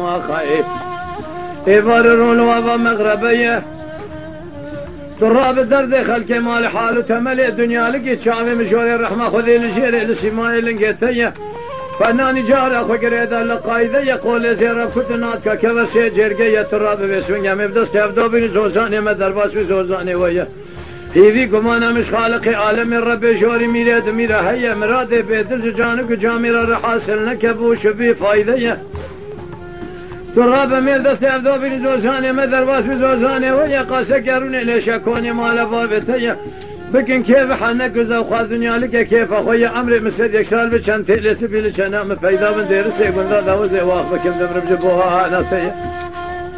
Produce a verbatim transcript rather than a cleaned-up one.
وخير يبررون وابا مغربيه تراب الدرد خلق مال حال وتملي الدنيا لقيت شعبي مشوري الرحمة خذي لجيري لسماي لنقيتيه فناني جاري اخو قريدا لقايده يقول زيرا كتناتك كبسي جرقية تراب بسوين مبدس تبدو بني زوزاني مدرباس بزوزاني ويا هيفي قمانا مش خالقي عالمي ربي جوري ميراد ميرا هيا مرادي بيدل جانك جاميرا رحاسل نكبو شبي فايديه تراب مبدس تبدو بني زوزاني مدرباس بزوزاني ويا قاسا قروني ليش اكوني مال بابتيه بكن كيف حنك وخاذ دنيا لك كيف اخويا عمري مسد يكسال بشان تلس بيلش انا مفيدا من دير سيقول ذا ذا وزي واخ بكم دمر بجبوها ناسيه